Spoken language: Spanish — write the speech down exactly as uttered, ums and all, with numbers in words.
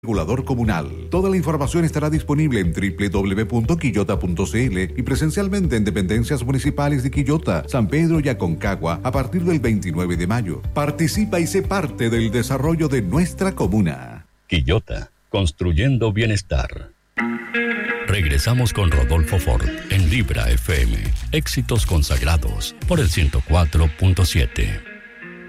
Regulador comunal. Toda la información estará disponible en doble u doble u doble u punto quillota punto c l y presencialmente en dependencias municipales de Quillota, San Pedro y Aconcagua a partir del veintinueve de mayo. Participa y sé parte del desarrollo de nuestra comuna. Quillota, construyendo bienestar. Regresamos con Rodolfo Ford en Libra F M. Éxitos consagrados por el ciento cuatro punto siete.